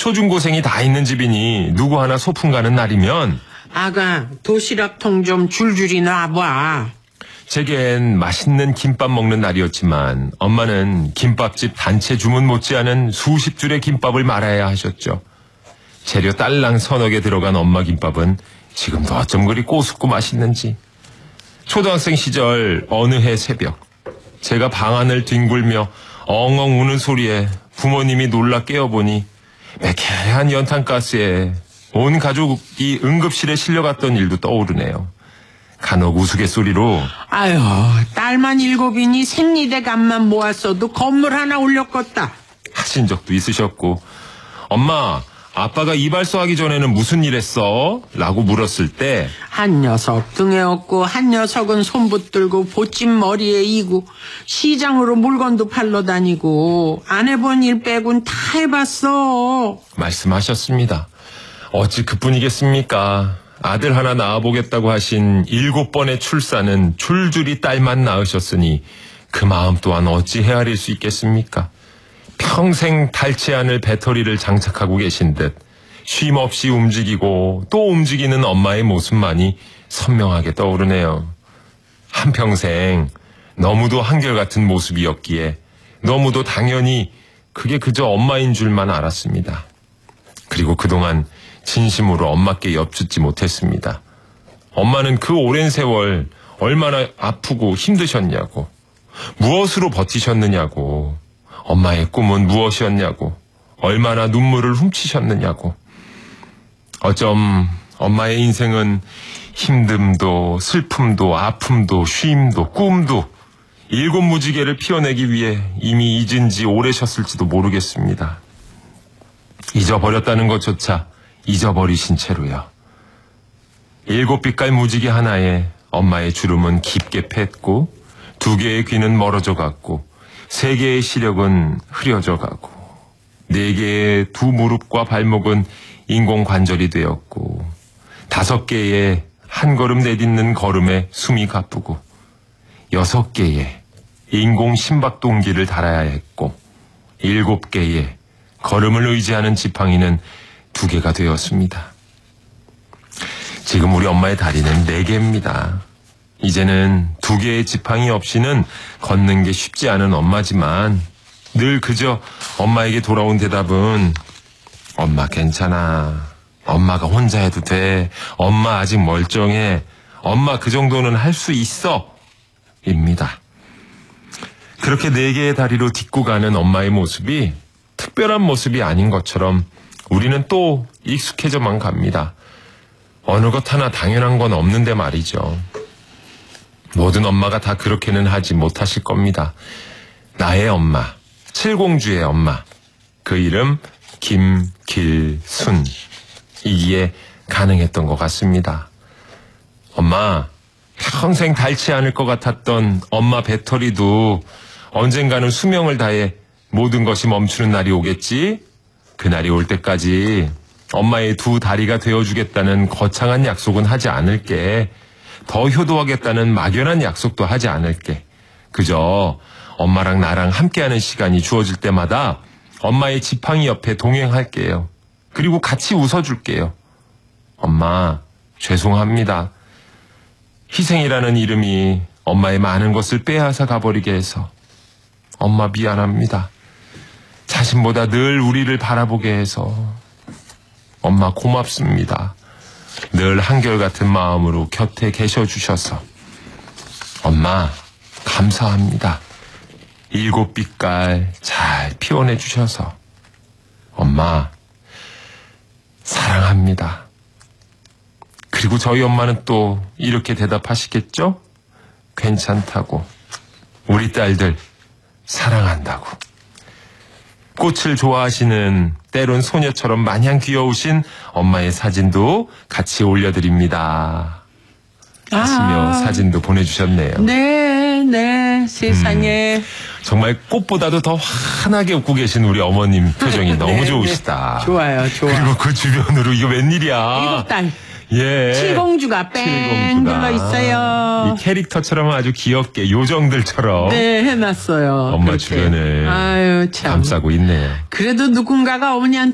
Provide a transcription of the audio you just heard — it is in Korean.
초중고생이 다 있는 집이니 누구 하나 소풍 가는 날이면 아가 도시락통 좀 줄줄이 놔봐. 제겐 맛있는 김밥 먹는 날이었지만 엄마는 김밥집 단체 주문 못지않은 수십 줄의 김밥을 말아야 하셨죠. 재료 딸랑 서너 개 들어간 엄마 김밥은 지금도 어쩜 그리 꼬숩고 맛있는지. 초등학생 시절 어느 해 새벽 제가 방 안을 뒹굴며 엉엉 우는 소리에 부모님이 놀라 깨어보니 매캐한 연탄가스에 온 가족이 응급실에 실려갔던 일도 떠오르네요. 간혹 우스갯소리로 아유, 딸만 7이니 생리대 값만 모았어도 건물 하나 올렸겠다 하신 적도 있으셨고, 엄마, 아빠가 이발소 하기 전에는 무슨 일 했어? 라고 물었을 때 한 녀석 등에 업고 한 녀석은 손붙들고 보찜 머리에 이고 시장으로 물건도 팔러 다니고 안 해본 일 빼곤 다 해봤어 말씀하셨습니다. 어찌 그뿐이겠습니까? 아들 하나 낳아보겠다고 하신 7번의 출산은 줄줄이 딸만 낳으셨으니 그 마음 또한 어찌 헤아릴 수 있겠습니까? 평생 닳지 않을 배터리를 장착하고 계신 듯 쉼없이 움직이고 또 움직이는 엄마의 모습만이 선명하게 떠오르네요. 한평생 너무도 한결같은 모습이었기에 너무도 당연히 그게 그저 엄마인 줄만 알았습니다. 그리고 그동안 진심으로 엄마께 엽죽지 못했습니다. 엄마는 그 오랜 세월 얼마나 아프고 힘드셨냐고, 무엇으로 버티셨느냐고, 엄마의 꿈은 무엇이었냐고, 얼마나 눈물을 훔치셨느냐고. 어쩜 엄마의 인생은 힘듦도 슬픔도 아픔도 쉼도 꿈도 7무지개를 피워내기 위해 이미 잊은 지 오래셨을지도 모르겠습니다. 잊어버렸다는 것조차 잊어버리신 채로요. 7빛깔 무지개 하나에 엄마의 주름은 깊게 팼고 2개의 귀는 멀어져 갔고 3개의 시력은 흐려져 가고 4개의 2 무릎과 발목은 인공관절이 되었고 5개의 한 걸음 내딛는 걸음에 숨이 가쁘고 6개의 인공 심박동기를 달아야 했고 7개의 걸음을 의지하는 지팡이는 2개가 되었습니다. 지금 우리 엄마의 다리는 4개입니다. 이제는 2개의 지팡이 없이는 걷는 게 쉽지 않은 엄마지만 늘 그저 엄마에게 돌아온 대답은 엄마 괜찮아. 엄마가 혼자 해도 돼. 엄마 아직 멀쩡해. 엄마 그 정도는 할 수 있어. 입니다. 그렇게 4개의 다리로 딛고 가는 엄마의 모습이 특별한 모습이 아닌 것처럼 우리는 또 익숙해져만 갑니다. 어느 것 하나 당연한 건 없는데 말이죠. 모든 엄마가 다 그렇게는 하지 못하실 겁니다. 나의 엄마, 칠공주의 엄마, 그 이름 김길순. 이기에 가능했던 것 같습니다. 엄마, 평생 닳지 않을 것 같았던 엄마 배터리도 언젠가는 수명을 다해 모든 것이 멈추는 날이 오겠지? 그날이 올 때까지 엄마의 2 다리가 되어주겠다는 거창한 약속은 하지 않을게. 더 효도하겠다는 막연한 약속도 하지 않을게. 그저 엄마랑 나랑 함께하는 시간이 주어질 때마다 엄마의 지팡이 옆에 동행할게요. 그리고 같이 웃어줄게요. 엄마, 죄송합니다. 희생이라는 이름이 엄마의 많은 것을 빼앗아 가버리게 해서 엄마 미안합니다. 자신보다 늘 우리를 바라보게 해서 엄마 고맙습니다. 늘 한결같은 마음으로 곁에 계셔주셔서 엄마 감사합니다. 7빛깔 잘 피워내 주셔서 엄마 사랑합니다. 그리고 저희 엄마는 또 이렇게 대답하시겠죠? 괜찮다고. 우리 딸들 사랑한다고. 꽃을 좋아하시는 때론 소녀처럼 마냥 귀여우신 엄마의 사진도 같이 올려드립니다. 하시며 사진도 보내주셨네요. 네, 세상에. 정말 꽃보다도 더 환하게 웃고 계신 우리 어머님 표정이 너무 좋으시다. 좋아요. 그리고 그 주변으로 이거 웬일이야. 7딸. 예. 칠공주가 뺑 둘러 있어요. 이 캐릭터처럼 아주 귀엽게 요정들처럼. 네, 해놨어요. 엄마 그렇게. 주변을 아유, 참. 감싸고 있네요. 그래도 누군가가 어머니한테